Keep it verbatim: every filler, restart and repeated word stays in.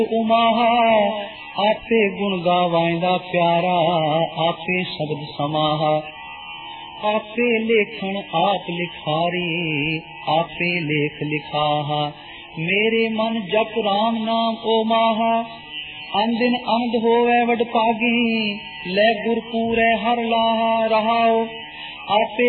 ਉਮਾਹਾ आपे गुण गावाइंदा प्यारा आपे शब्द समाहा आपे लेखन आप लिखारी आपे लेख लिखाहा मेरे मन जप राम नाम ओ माहा अंदिन अंध होवे वड पागी लै गुरपूरै हर लाहा रहाओ आपे